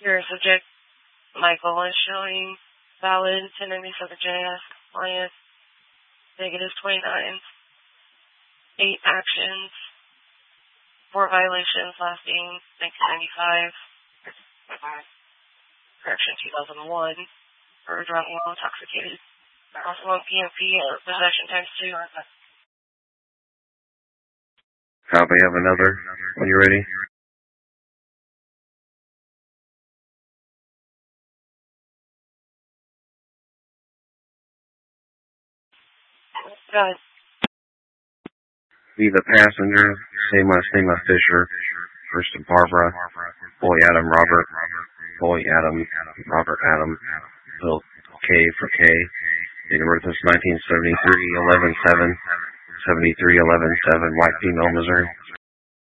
Your subject, Michael, is showing valid 1097 JS compliance, negative 29, 8 actions, 4 violations lasting 1995, correction 2001, for driving while intoxicated. Also 1 PMP or possession times 2. Copy, have another when you're ready. Go ahead. Be the passenger, say my Fisher, first to Barbara, boy Adam Robert, boy Adam, Robert Adam, Bill K for K, date of birth is 1973, 11/7, 73, 11/7, white female, Missouri.